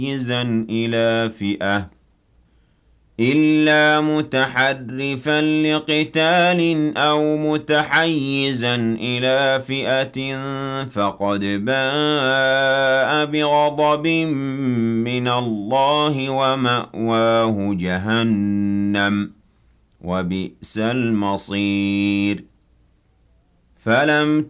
متحيزا إلى فئة إلا متحرفا لقتال أو متحيزا إلى فئة فقد باء بغضب من الله ومأواه جهنم وبئس المصير فلم